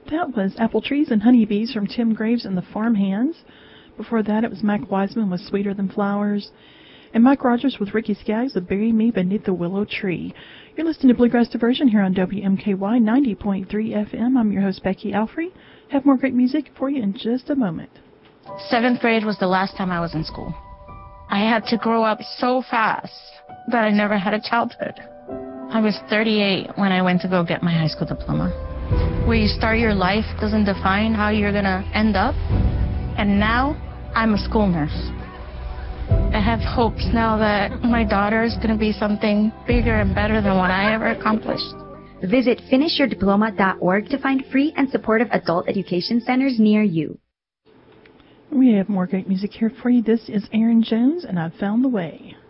That was Apple Trees and Honeybees from Tim Graves and the Farmhands. Before that, it was Mac Wiseman with Sweeter Than Flowers. And Mike Rogers with Ricky Skaggs with Bury Me Beneath the Willow Tree. You're listening to Bluegrass Diversion here on WMKY 90.3 FM. I'm your host, Becky Alfrey. Have more great music for you in just a moment. 7th grade was the last time I was in school. I had to grow up so fast that I never had a childhood. I was 38 when I went to go get my high school diploma. Where you start your life doesn't define how you're going to end up. And now I'm a school nurse. I have hopes now that my daughter is going to be something bigger and better than what I ever accomplished. Visit finishyourdiploma.org to find free and supportive adult education centers near you. We have more great music here for you. This is Aaron Jones, and I've Found the Way.